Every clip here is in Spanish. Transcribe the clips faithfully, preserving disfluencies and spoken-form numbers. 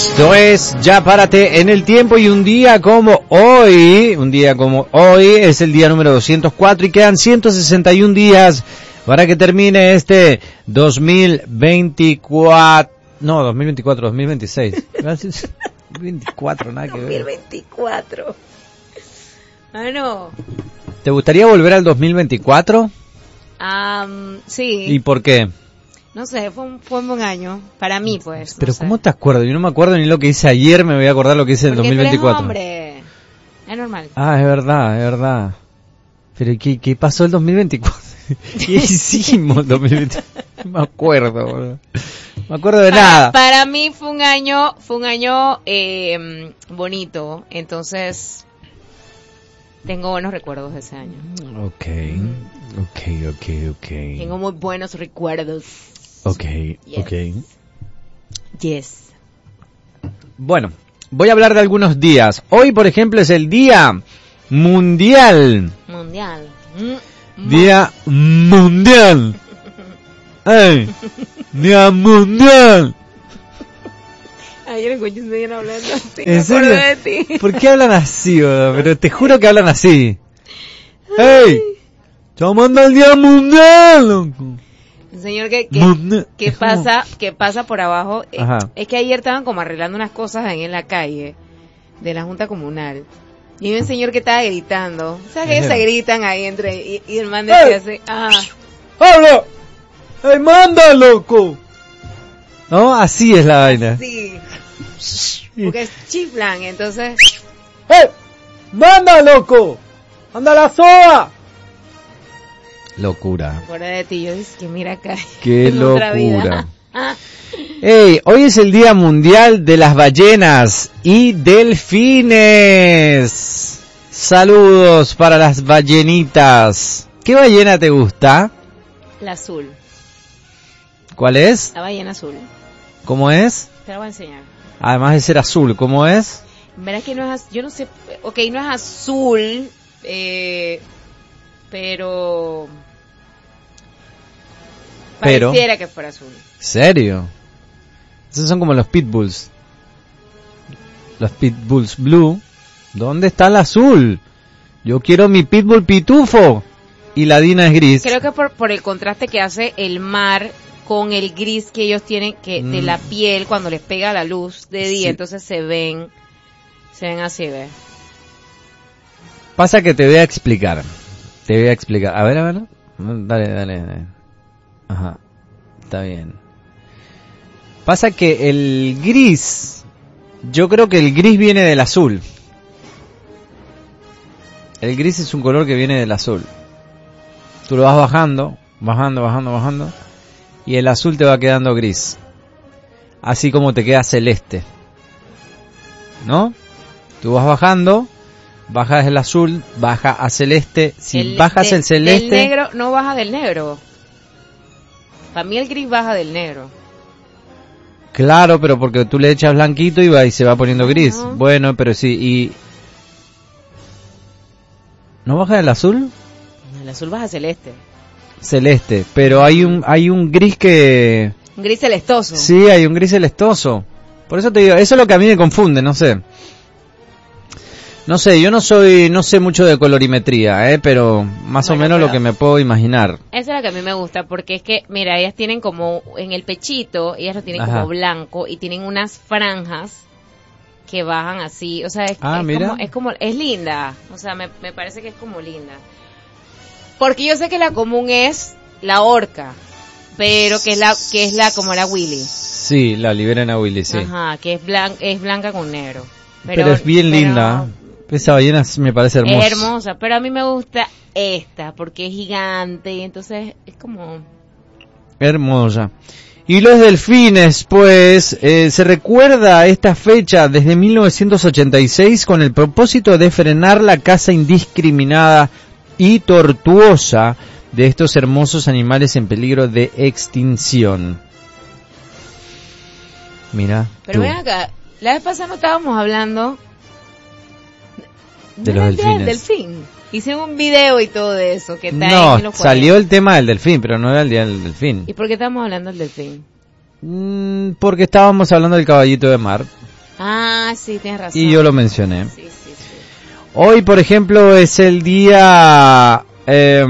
Esto es Ya Párate en el Tiempo, y un día como hoy, un día como hoy es el día número doscientos cuatro y quedan ciento sesenta y un días para que termine este dos mil veinticuatro, no, dos mil veinticuatro, dos mil veintiséis. Gracias. dos mil veinticuatro, nada que ver. dos mil veinticuatro. Ah, no. ¿Te gustaría volver al dos mil veinticuatro? Um, sí. ¿Y por qué? No sé, fue un, fue un buen año. Para mí, pues. Pero no ¿cómo sé. te acuerdas? Yo no me acuerdo ni lo que hice ayer, me voy a acordar lo que hice en el Porque dos mil veinticuatro. tú eres hombre. Es normal. Ah, es verdad, es verdad. Pero ¿qué, qué pasó el dos mil veinticuatro? ¿Qué hicimos el dos mil veinticuatro? No me acuerdo, boludo. No me acuerdo de para, nada. Para mí fue un año, fue un año eh, bonito. Entonces, tengo buenos recuerdos de ese año. Ok, ok, ok, ok. Tengo muy buenos recuerdos. Ok, Yes. ok. Yes. Bueno, voy a hablar de algunos días. Hoy, por ejemplo, es el Día Mundial. Mundial. Mm, Día Mundial. ¡Ey! Día Mundial. Ayer escuché un señor hablando así. ¿En me serio? acuerdo de ti. ¿Por qué hablan así, boludo? Pero te juro que hablan así. ¡Ey! ¡Llamando al Día Mundial, loco! Un señor que, que, Mundial. que pasa, que pasa por abajo. Eh, Ajá. es que ayer estaban como arreglando unas cosas ahí en la calle de la Junta Comunal. Y hay un señor que estaba gritando. ¿Sabes que ellos Ajá. se gritan ahí entre, y, y el man decía así, ah, ¡Habla! ¡Ey, manda, loco! ¿No? Así es la vaina. sí. Porque es chiflan, entonces, ¡Ey! ¡Manda, loco! ¡Anda la soga! Locura. me acuerdo de ti. Yo dije que mira acá. ¡Qué en otra vida. locura! ¡Ey! Hoy es el Día Mundial de las Ballenas y Delfines. Saludos para las ballenitas. ¿Qué ballena te gusta? La azul. ¿Cuál es? La ballena azul. ¿Cómo es? Te la voy a enseñar. Además de ser azul, ¿cómo es? Verás que no es, az- yo no sé, ok, no es azul, eh, pero Pero- pareciera que fuera azul. ¿Serio? Esos son como los pitbulls. Los pitbulls blue. ¿Dónde está el azul? Yo quiero mi pitbull pitufo. Y la Dina es gris. Creo que por, por el contraste que hace el mar con el gris que ellos tienen que de Mm. la piel cuando les pega la luz de día, Sí. entonces se ven, se ven así, ¿ves? Pasa que te voy a explicar. Te voy a explicar. A ver, a ver. Dale, dale, dale. Ajá. Está bien. Pasa que el gris, yo creo que el gris viene del azul. El gris es un color que viene del azul. Tú lo vas bajando, bajando, bajando, bajando, y el azul te va quedando gris. Así como te queda celeste. ¿No? Tú vas bajando, bajas el azul, baja a celeste. Si El- bajas de- el celeste... Del negro no baja del negro. Para mí el gris baja del negro. Claro, pero porque tú le echas blanquito y va y se va poniendo gris. Ajá. Bueno, pero sí, y... ¿No baja el azul? El azul baja celeste. Celeste, pero hay un hay un gris que... Un gris celestoso. Sí, hay un gris celestoso. Por eso te digo, eso es lo que a mí me confunde, no sé. No sé, yo no soy, no sé mucho de colorimetría, eh, pero más Bueno, o menos pero- lo que me puedo imaginar. Esa es la que a mí me gusta, porque es que, mira, ellas tienen como, en el pechito, ellas lo tienen Ajá. como blanco y tienen unas franjas que bajan así, o sea, es, Ah, es mira. como, es como, es linda, o sea, me, me parece que es como linda. Porque yo sé que la común es la orca, pero que es la, que es la, como la Willy. Sí, la liberan a Willy, sí. Ajá, que es blanca, es blanca con negro. Pero, es bien pero linda. Esa ballena me parece hermosa. Es hermosa, pero a mí me gusta esta, porque es gigante y entonces es como... Hermosa. Y los delfines, pues, eh, se recuerda esta fecha desde mil novecientos ochenta y seis con el propósito de frenar la caza indiscriminada y tortuosa de estos hermosos animales en peligro de extinción. Mira, Pero tú, ven acá, la vez pasada no estábamos hablando De ¿no los era el día del delfines. delfín? Hice un video y todo de eso que está ahí no, en los salió el tema del delfín, pero no era el día del delfín. ¿Y por qué estamos hablando del delfín? Mm, porque estábamos hablando del caballito de mar. Ah, sí, tienes razón. Y yo lo mencioné. Sí, sí, sí. Hoy, por ejemplo, es el día... Eh,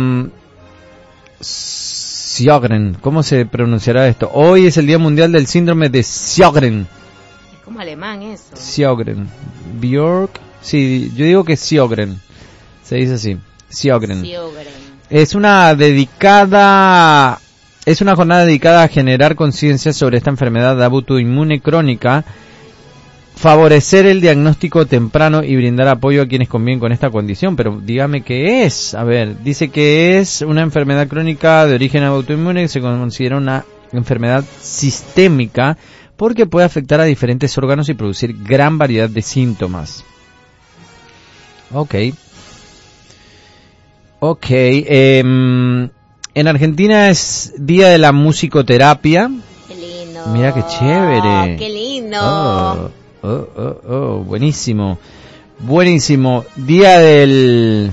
Sjögren. ¿Cómo se pronunciará esto? Hoy es el Día Mundial del Síndrome de Sjögren. Es como alemán eso. Sjögren. Björk. Sí, yo digo que Sjögren. Se dice así. Sjögren. Sjögren. Es una dedicada... Es una jornada dedicada a generar conciencia sobre esta enfermedad autoinmune crónica, favorecer el diagnóstico temprano y brindar apoyo a quienes conviven con esta condición. Pero dígame qué es. A ver, dice que es una enfermedad crónica de origen autoinmune que se considera una enfermedad sistémica porque puede afectar a diferentes órganos y producir gran variedad de síntomas. Ok. Ok. Eh, en Argentina es Día de la Musicoterapia. Qué lindo. Mira qué chévere. Qué lindo. Oh. Oh, oh, oh, buenísimo, buenísimo. Día del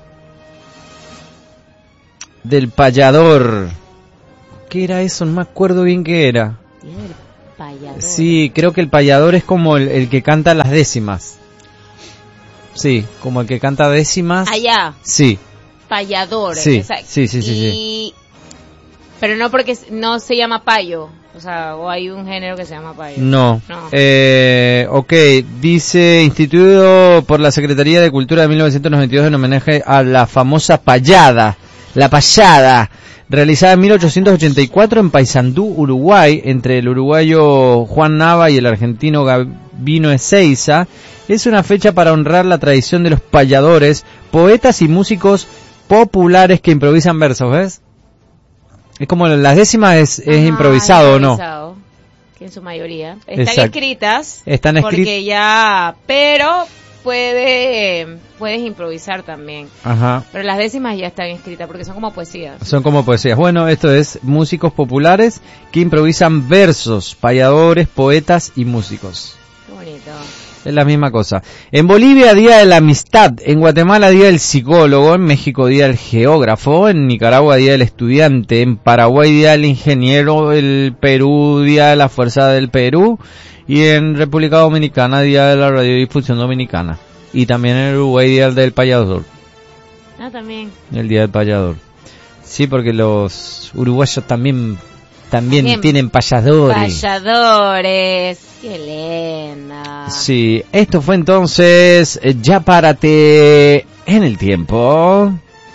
del payador. ¿Qué era eso? No me acuerdo bien qué era. Día del payador. Sí, creo que el payador es como el, el que canta las décimas. Sí, como el que canta décimas. Allá. Sí. Payador. Sí, exacto. sí, sí, sí, y... sí. Pero no porque no se llama payo. O sea, o hay un género que se llama payo. No. no. Eh, ok, dice, instituido por la Secretaría de Cultura de mil novecientos noventa y dos en homenaje a la famosa payada, la payada, realizada en mil ochocientos ochenta y cuatro en Paysandú, Uruguay, entre el uruguayo Juan Nava y el argentino Gabino Ezeiza. Es una fecha para honrar la tradición de los payadores, poetas y músicos populares que improvisan versos, ¿ves? Es como las décimas es, es Ajá, improvisado, improvisado, ¿no? Que en su mayoría están Exacto. escritas. Están escritas. Porque ya, pero puede puedes improvisar también. Ajá. Pero las décimas ya están escritas porque son como poesías. Son como poesías. Bueno, esto es músicos populares que improvisan versos, payadores, poetas y músicos. Qué bonito. Es la misma cosa. En Bolivia, Día de la Amistad. En Guatemala, Día del Psicólogo. En México, Día del Geógrafo. En Nicaragua, Día del Estudiante. En Paraguay, Día del Ingeniero. En Perú, Día de la Fuerza del Perú. Y en República Dominicana, Día de la Radiodifusión Dominicana. Y también en Uruguay, Día del Payador. Ah, también. El Día del Payador. Sí, porque los uruguayos también también También. tienen payadores. Payadores. Qué linda. Sí, esto fue entonces eh, Ya Párate en el Tiempo.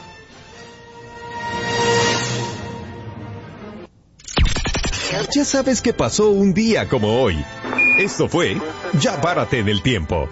Ya sabes que pasó un día como hoy. Esto fue Ya Párate en el Tiempo.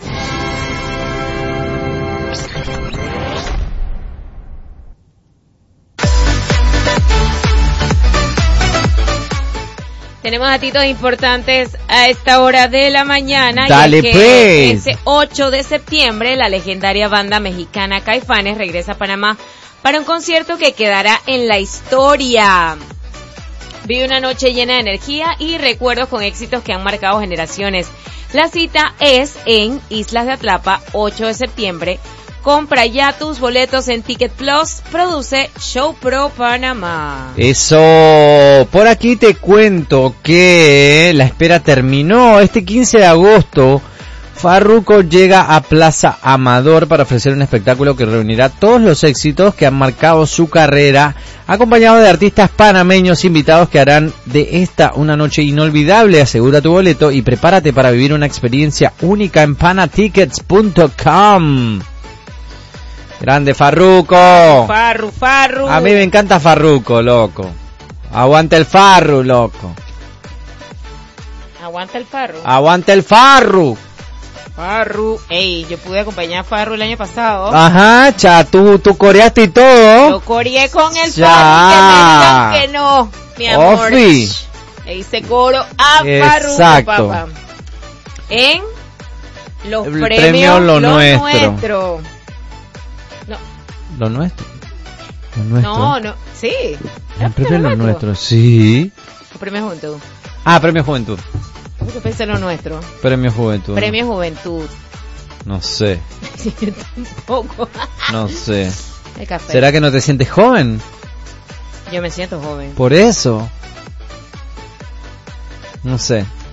Tenemos datitos importantes a esta hora de la mañana. Dale, y es que pues. ese ocho de septiembre la legendaria banda mexicana Caifanes regresa a Panamá para un concierto que quedará en la historia. Vive una noche llena de energía y recuerdos con éxitos que han marcado generaciones. La cita es en Islas de Atlapa, ocho de septiembre. Compra ya tus boletos en Ticket Plus. Produce Show Pro Panamá. Eso, por aquí te cuento que la espera terminó. Este quince de agosto, Farruko llega a Plaza Amador para ofrecer un espectáculo que reunirá todos los éxitos que han marcado su carrera, acompañado de artistas panameños invitados que harán de esta una noche inolvidable. Asegura tu boleto y prepárate para vivir una experiencia única en panatickets punto com. Grande Farruko. Farru, Farru. A mí me encanta Farruko, loco. Aguanta el Farru, loco. Aguanta el Farru. Aguanta el Farru. Farru. Ey, yo pude acompañar a Farru el año pasado. Ajá, cha, tú, tú coreaste y todo. Yo coreé con el Ya. Farru, que me digan que no, mi amor. Ofi. Le hice coro a Farru, Exacto. papá. En los El premios premio Lo Lo Nuestro. Nuestro. No, Lo nuestro. Lo nuestro. no, no, sí. El premio Lo Nuestro, sí. El premio Juventud. Ah, premio Juventud. ¿Cómo que pensé Lo Nuestro? Premio Juventud. Premio Juventud. No sé, Sí, yo tampoco. no sé. El café. ¿Será que no te sientes joven? Yo me siento joven. Por eso. No sé.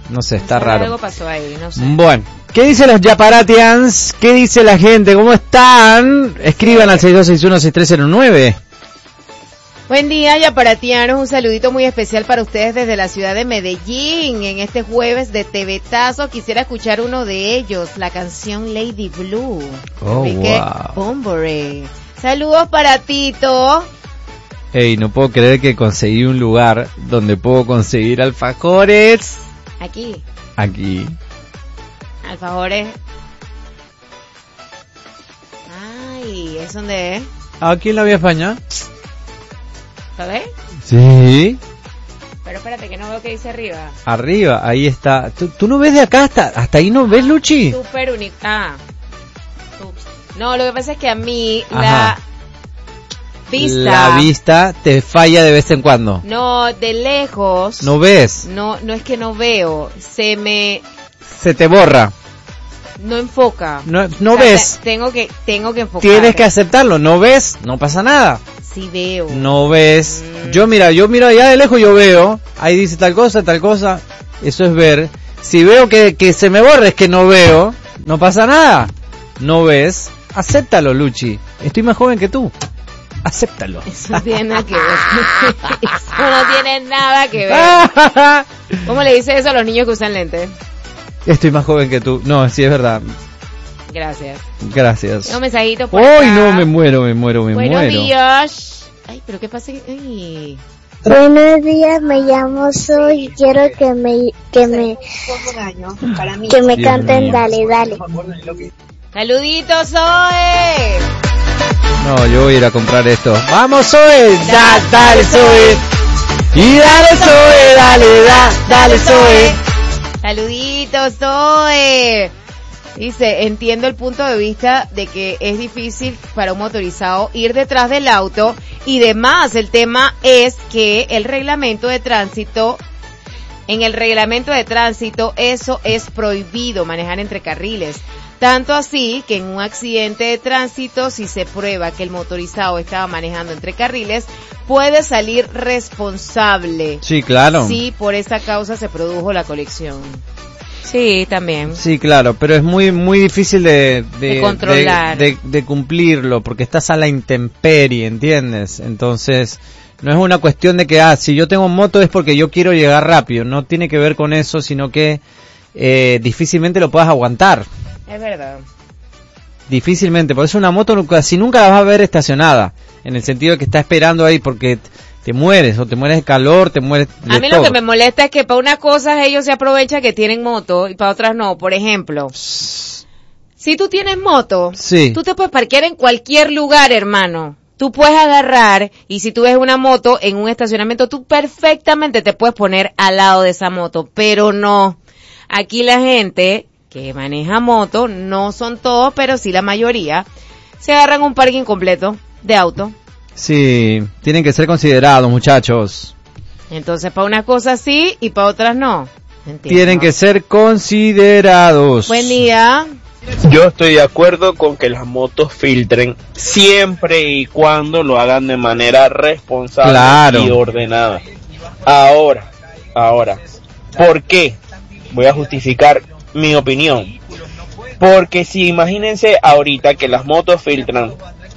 No sé, está Algo raro. Algo pasó ahí, no sé. Bueno, ¿qué dicen los Yaparatians? ¿Qué dice la gente? ¿Cómo están? Escriban al seis dos seis uno seis tres cero nueve. Buen día, yaparatianos. Un saludito muy especial para ustedes desde la ciudad de Medellín. En este jueves de Tevetazo quisiera escuchar uno de ellos, la canción Lady Blue. Oh, Enrique wow. Bombore. Saludos para Tito. Ey, no puedo creer que conseguí un lugar donde puedo conseguir alfajores. Aquí, Aquí. alfajores. Ay, ¿es donde es? Aquí en la Vía España. ¿Sabes? Sí. Pero espérate que no veo que dice arriba. Arriba, ahí está. ¿Tú, tú no ves de acá hasta, hasta ahí no ves, Luchi? Super único. Ah. Ups. No, lo que pasa es que a mí Ajá. la vista. La vista te falla de vez en cuando. No, de lejos. No ves. No, no es que no veo. Se me Se te borra. no enfoca. No, no O sea, ves. te- Tengo que tengo que enfocar. Tienes que aceptarlo. No ves, no pasa nada. Sí veo. No ves. Mm. Yo mira, yo miro allá de lejos, yo veo. Ahí dice tal cosa, tal cosa. Eso es ver. Si veo que, que se me borra es que no veo. No pasa nada. No ves. Acéptalo, Luchi. Estoy más joven que tú. Acéptalo. Eso no tiene nada que ver. Eso no tiene nada que ver. ¿Cómo le dice eso a los niños que usan lentes? Estoy más joven que tú. No, sí es verdad. Gracias. Gracias. Un mensajito por Uy, acá. no, me muero, me muero, me Buenos muero. días. Ay, pero qué pasa. Ay. Buenos días, me llamo Soy y quiero que me que me que me Dios canten mío. Dale, dale. Saluditos, Zoe. No, yo voy a ir a comprar esto. Vamos, Zoe. Da, dale, Zoe. Y dale, Zoe, dale, da, dale, Zoe. Saluditos, Zoe. Dice, entiendo el punto de vista de que es difícil para un motorizado ir detrás del auto y demás. El tema es que el reglamento de tránsito, en el reglamento de tránsito, eso es prohibido, manejar entre carriles. Tanto así que en un accidente de tránsito, si se prueba que el motorizado estaba manejando entre carriles, puede salir responsable. Sí, claro. Sí, por esa causa se produjo la colisión. Sí, también. Sí, claro, pero es muy muy difícil de de, De controlar. de, de- de cumplirlo porque estás a la intemperie, ¿entiendes? Entonces, no es una cuestión de que, ah, si yo tengo moto es porque yo quiero llegar rápido, no tiene que ver con eso, sino que eh, difícilmente lo puedas aguantar, Es verdad. difícilmente, por eso una moto nunca- casi nunca la vas a ver estacionada, en el sentido de que está esperando ahí porque t- te mueres, o te mueres de calor, te mueres de A mí todo. lo que me molesta es que para unas cosas ellos se aprovechan que tienen moto y para otras no. Por ejemplo, si tú tienes moto, Sí. tú te puedes parquear en cualquier lugar, hermano. Tú puedes agarrar y si tú ves una moto en un estacionamiento, tú perfectamente te puedes poner al lado de esa moto, pero no. Aquí la gente que maneja moto, no son todos, pero sí la mayoría, se agarran un parking completo de auto. Sí, tienen que ser considerados, muchachos. Entonces, para unas cosas sí y para otras no. Entiendo. Tienen que ser considerados. Buen día. Yo estoy de acuerdo con que las motos filtren siempre y cuando lo hagan de manera responsable Claro. y ordenada. Ahora, ahora, ¿por qué? Voy a justificar mi opinión. Porque si imagínense ahorita que las motos filtran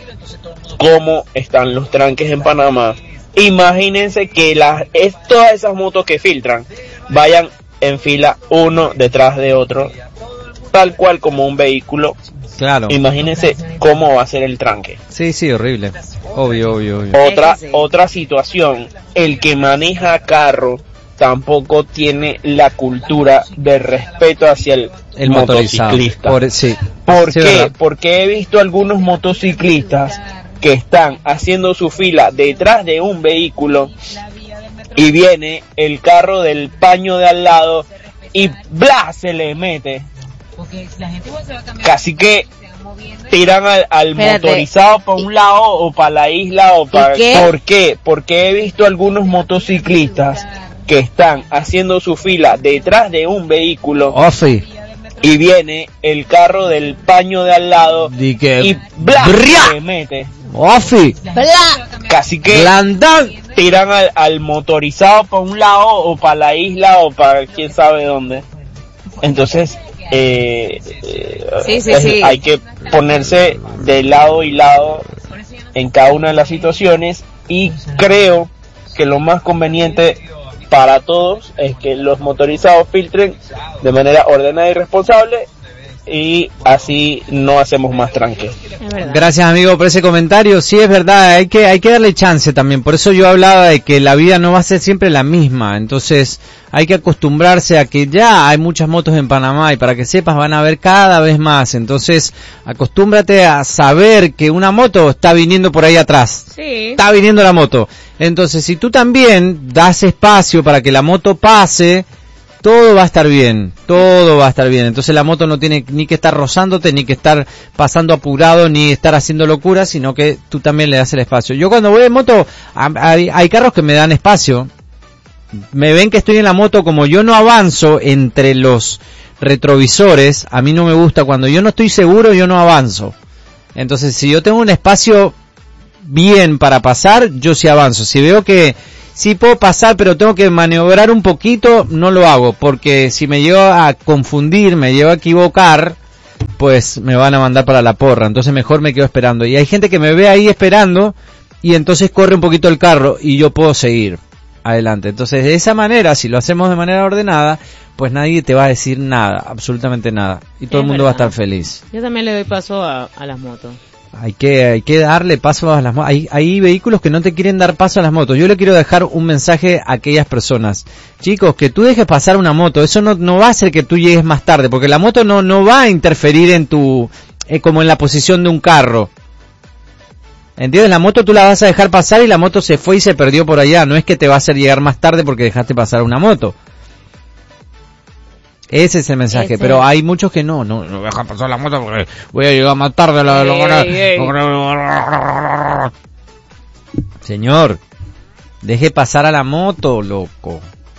cómo están los tranques en Panamá, imagínense que las es todas esas motos que filtran vayan en fila uno detrás de otro, tal cual como un vehículo. Claro. Imagínense cómo va a ser el tranque. Sí, sí, horrible. Obvio, obvio, obvio. Otra Es que sí. otra situación, el que maneja carro tampoco tiene la cultura de respeto hacia el, El motorizado. motociclista. Por, sí. ¿Por Sí, qué? verdad. Porque he visto algunos motociclistas que están haciendo su fila detrás de un vehículo y viene el carro del paño de al lado y bla se le mete. Casi que tiran al, al Espérate. motorizado para un lado o para la isla o para... qué? ¿Por qué? Porque he visto algunos motociclistas que están haciendo su fila detrás de un vehículo Oh, sí. y viene el carro del paño de al lado Di que y ¡bla! ¡bria! Se mete. Ofi, Casi que Blandán. tiran al, al motorizado para un lado o para la isla o para quién sabe dónde. Entonces eh, eh, Sí, sí, es- sí. hay que ponerse de lado y lado en cada una de las situaciones, y creo que lo más conveniente para todos es que los motorizados filtren de manera ordenada y responsable, y así no hacemos más tranque. Es verdad. Gracias, amigo, por ese comentario. Sí, es verdad, hay que hay que darle chance también. Por eso yo hablaba de que la vida no va a ser siempre la misma. Entonces, hay que acostumbrarse a que ya hay muchas motos en Panamá, y para que sepas van a haber cada vez más. Entonces, acostúmbrate a saber que una moto está viniendo por ahí atrás. Sí. Está viniendo la moto. Entonces, si tú también das espacio para que la moto pase, todo va a estar bien, todo va a estar bien. Entonces la moto no tiene ni que estar rozándote, ni que estar pasando apurado, ni estar haciendo locuras, sino que tú también le das el espacio. Yo cuando voy en moto, hay, hay carros que me dan espacio, me ven que estoy en la moto, como yo no avanzo entre los retrovisores, a mí no me gusta, cuando yo no estoy seguro yo no avanzo. Entonces si yo tengo un espacio bien para pasar, yo sí avanzo. Si veo que sí puedo pasar, pero tengo que maniobrar un poquito, no lo hago, porque si me llevo a confundir, me llevo a equivocar, pues me van a mandar para la porra. Entonces mejor me quedo esperando. Y hay gente que me ve ahí esperando, y entonces corre un poquito el carro, y yo puedo seguir adelante. Entonces de esa manera, si lo hacemos de manera ordenada, pues nadie te va a decir nada, absolutamente nada. Y todo Es el mundo va a verdad. estar feliz. Yo también le doy paso a, a las motos. Hay que, hay que darle paso a las motos. Hay, hay vehículos que no te quieren dar paso a las motos. Yo le quiero dejar un mensaje a aquellas personas. Chicos, que tú dejes pasar una moto, eso no, no va a hacer que tú llegues más tarde, porque la moto no, no va a interferir en tu, eh, como en la posición de un carro. ¿Entiendes? La moto tú la vas a dejar pasar y la moto se fue y se perdió por allá. No es que te va a hacer llegar más tarde porque dejaste pasar una moto. Ese es el mensaje, Ese. pero hay muchos que no, no, no dejan pasar la moto porque voy a llegar más tarde a la, Ey, la- ey, ey. Señor, deje pasar a la moto, loco.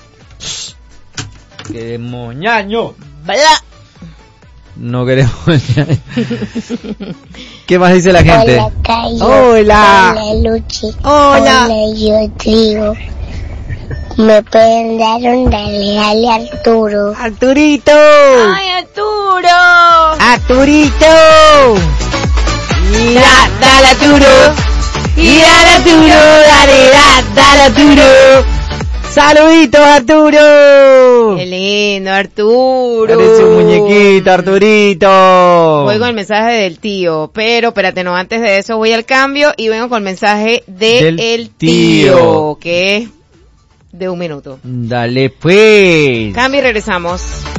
¡Qué moñaño! No queremos. ¿Qué más dice la gente? Hola, Cayo. Hola. Hola, Luchi. Hola. Hola, yo digo. Me pueden dar un dale, dale, Arturo. Arturito. ¡Ay, Arturo! Arturito. Da, dale Arturo. Y dale Arturo, dale, da, dale Arturo. Saluditos, Arturo. ¡Qué lindo, Arturo! Parece un muñequito, Arturito. Voy con el mensaje del tío, pero espérate, no, antes de eso voy al cambio y vengo con el mensaje de Del el tío. tío, que es de un minuto. Dale pues. Cambio y regresamos.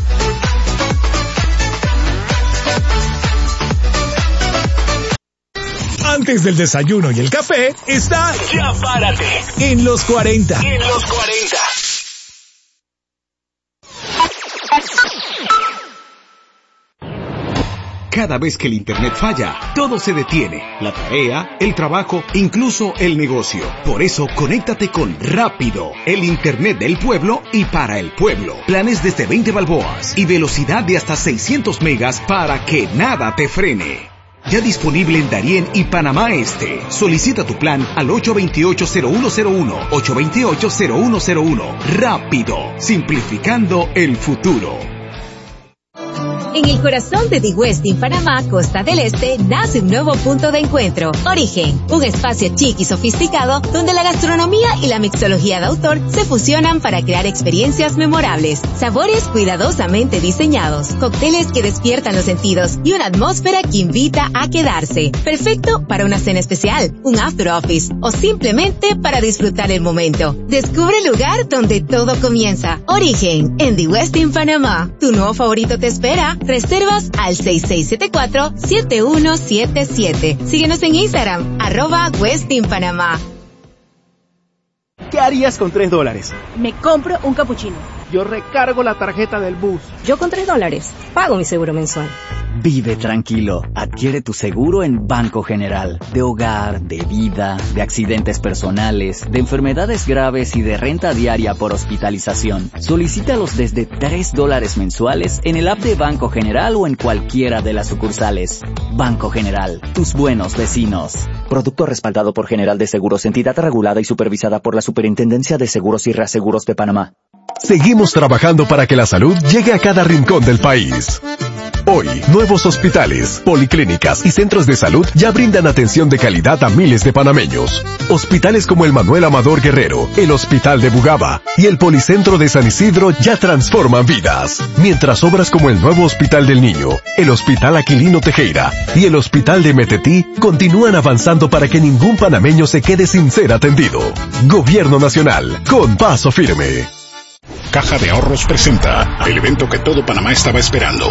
Antes del desayuno y el café, está Ya Párate en los cuarenta. En los cuarenta. Cada vez que el internet falla, todo se detiene. La tarea, el trabajo, incluso el negocio. Por eso, conéctate con Rápido, el internet del pueblo y para el pueblo. Planes desde veinte balboas y velocidad de hasta seiscientos megas para que nada te frene. Ya disponible en Darién y Panamá Este. Solicita tu plan al ocho dos ocho, cero uno cero uno, ocho dos ocho, cero uno cero uno. Rápido, simplificando el futuro. En el corazón de The Westin Panamá, Costa del Este, nace un nuevo punto de encuentro. Origen, un espacio chic y sofisticado donde la gastronomía y la mixología de autor se fusionan para crear experiencias memorables. Sabores cuidadosamente diseñados, cócteles que despiertan los sentidos y una atmósfera que invita a quedarse. Perfecto para una cena especial, un after office o simplemente para disfrutar el momento. Descubre el lugar donde todo comienza. Origen, en The Westin Panamá. Tu nuevo favorito te espera. Reservas al seis seis siete cuatro, siete uno siete siete. Síguenos en Instagram, arroba Westin Panamá. ¿Qué harías con tres dólares? Me compro un capuchino. Yo recargo la tarjeta del bus. Yo con tres dólares pago mi seguro mensual. Vive tranquilo. Adquiere tu seguro en Banco General. De hogar, de vida, de accidentes personales, de enfermedades graves y de renta diaria por hospitalización. Solicítalos desde tres dólares mensuales en el app de Banco General o en cualquiera de las sucursales. Banco General, tus buenos vecinos. Producto respaldado por General de Seguros, entidad regulada y supervisada por la Superintendencia de Seguros y Reaseguros de Panamá. Seguimos trabajando para que la salud llegue a cada rincón del país. Hoy, nuevos hospitales, policlínicas y centros de salud ya brindan atención de calidad a miles de panameños. Hospitales como el Manuel Amador Guerrero, el Hospital de Bugaba y el Policentro de San Isidro ya transforman vidas. Mientras obras como el nuevo Hospital del Niño, el Hospital Aquilino Tejera y el Hospital de Metetí continúan avanzando para que ningún panameño se quede sin ser atendido. Gobierno Nacional, con paso firme. Caja de Ahorros presenta el evento que todo Panamá estaba esperando.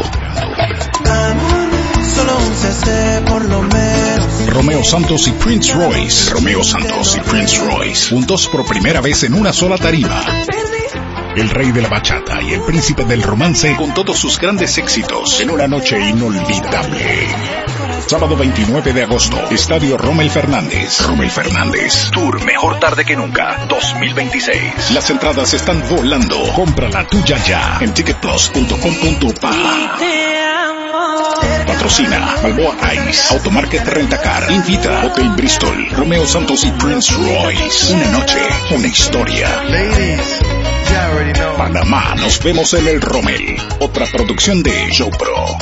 Solo un C C por lo menos. Romeo Santos y Prince Royce. Romeo Santos y Prince Royce. Juntos por primera vez en una sola tarima. El rey de la bachata y el príncipe del romance con todos sus grandes éxitos en una noche inolvidable. Sábado veintinueve de agosto, Estadio Rommel Fernández. Rommel Fernández. Tour Mejor Tarde que Nunca dos mil veintiséis. Las entradas están volando. Compra la tuya ya en ticket plus punto com punto pa. Patrocina Balboa Ice, Automarket Rentacar, Invita, Hotel Bristol, Romeo Santos y Prince Royce. Una noche, una historia. Panamá, nos vemos en el Rommel. Otra producción de Showpro.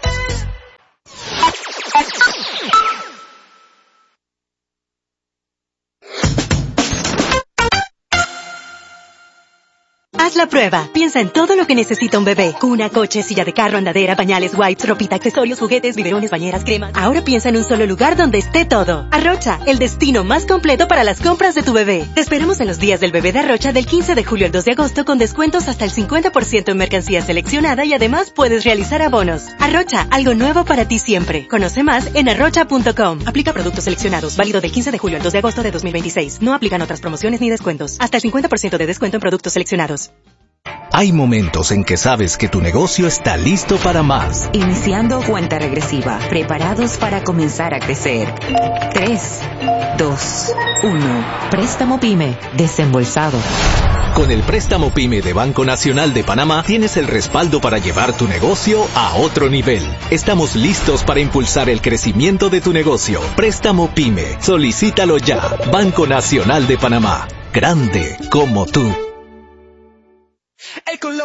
Haz la prueba. Piensa en todo lo que necesita un bebé. Cuna, coche, silla de carro, andadera, pañales, wipes, ropita, accesorios, juguetes, biberones, bañeras, cremas. Ahora piensa en un solo lugar donde esté todo. Arrocha, el destino más completo para las compras de tu bebé. Te esperamos en los días del bebé de Arrocha del quince de julio al dos de agosto con descuentos hasta el cincuenta por ciento en mercancía seleccionada y además puedes realizar abonos. Arrocha, algo nuevo para ti siempre. Conoce más en arrocha punto com. Aplica productos seleccionados. Válido del quince de julio al dos de agosto de dos mil veintiséis. No aplican otras promociones ni descuentos. Hasta el cincuenta por ciento de descuento en productos seleccionados. Hay momentos en que sabes que tu negocio está listo para más. Iniciando cuenta regresiva, preparados para comenzar a crecer. tres, dos, uno. Préstamo PYME, desembolsado. Con el préstamo PYME de Banco Nacional de Panamá tienes el respaldo para llevar tu negocio a otro nivel. Estamos listos para impulsar el crecimiento de tu negocio. Préstamo PYME. Solicítalo ya. Banco Nacional de Panamá. Grande como tú.